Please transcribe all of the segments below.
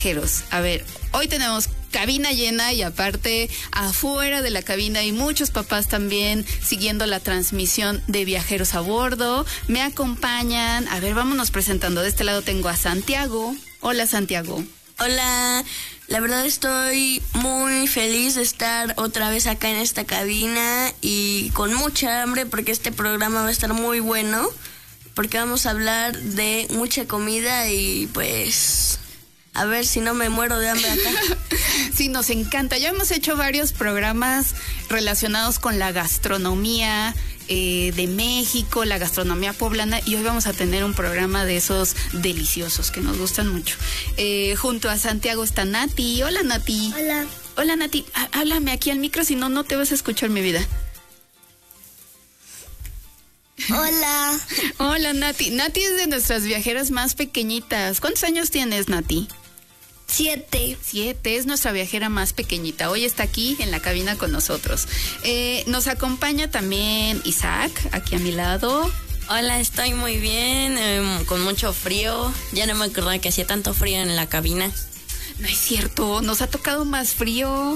viajeros. A ver, hoy tenemos cabina llena y aparte afuera de la cabina hay muchos papás también siguiendo la transmisión de Viajeros a Bordo. Me acompañan, a ver, vámonos presentando. De este lado tengo a Santiago. Hola, Santiago. Hola, la verdad estoy muy feliz de estar otra vez acá en esta cabina y con mucha hambre porque este programa va a estar muy bueno, porque vamos a hablar de mucha comida y pues a ver si no me muero de hambre acá. Sí, nos encanta. Ya hemos hecho varios programas relacionados con la gastronomía de México, la gastronomía poblana, y hoy vamos a tener un programa de esos deliciosos que nos gustan mucho. Junto a Santiago está Nati. Hola, Nati. Hola. Hola, Nati. Háblame aquí al micro, si no, no te vas a escuchar, mi vida. Hola. Hola, Nati. Nati es de nuestras viajeras más pequeñitas. ¿Cuántos años tienes, Nati? 7. 7, es nuestra viajera más pequeñita. Hoy está aquí en la cabina con nosotros. Nos acompaña también Isaac, aquí a mi lado. Hola, estoy muy bien, con mucho frío. Ya no me acordaba que hacía tanto frío en la cabina. No es cierto, nos ha tocado más frío.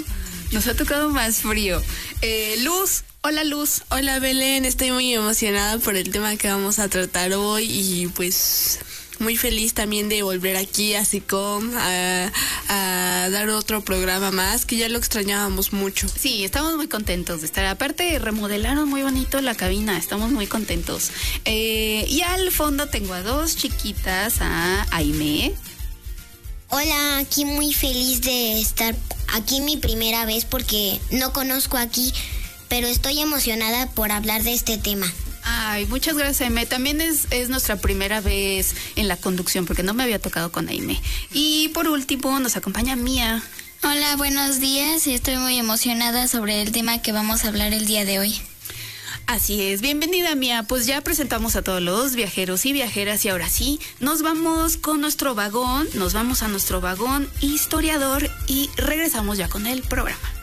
Luz. Hola, Luz. Hola, Belén, estoy muy emocionada por el tema que vamos a tratar hoy y pues muy feliz también de volver aquí a SICOM a dar otro programa más, que ya lo extrañábamos mucho. Sí, estamos muy contentos de estar. Aparte, remodelaron muy bonito la cabina, estamos muy contentos. Y al fondo tengo a dos chiquitas, a Aimee. Hola, aquí muy feliz de estar aquí mi primera vez porque no conozco aquí, pero estoy emocionada por hablar de este tema. Ay, muchas gracias, Aimee. También es nuestra primera vez en la conducción porque no me había tocado con Aimee. Y por último nos acompaña Mía. Hola, buenos días y estoy muy emocionada sobre el tema que vamos a hablar el día de hoy. Así es, bienvenida, Mía. Pues ya presentamos a todos los viajeros y viajeras y ahora sí, nos vamos con nuestro vagón, nos vamos a nuestro vagón historiador y regresamos ya con el programa.